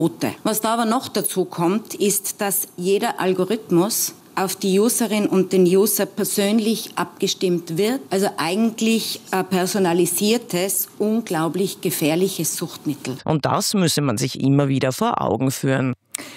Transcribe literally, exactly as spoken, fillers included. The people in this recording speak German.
Was da aber noch dazu kommt, ist, dass jeder Algorithmus auf die Userin und den User persönlich abgestimmt wird. Also eigentlich ein personalisiertes, unglaublich gefährliches Suchtmittel. Und das müsse man sich immer wieder vor Augen führen.